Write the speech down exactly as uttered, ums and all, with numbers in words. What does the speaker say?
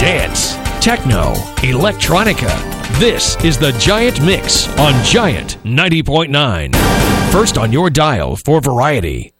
dance, techno, electronica. This is the Giant Mix on Giant ninety point nine. First on your dial for variety.